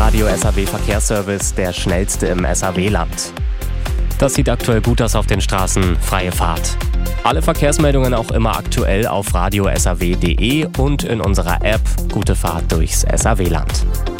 Radio SAW Verkehrsservice, der schnellste im SAW-Land. Das sieht aktuell gut aus auf den Straßen, freie Fahrt. Alle Verkehrsmeldungen auch immer aktuell auf radiosaw.de und in unserer App Gute Fahrt durchs SAW-Land.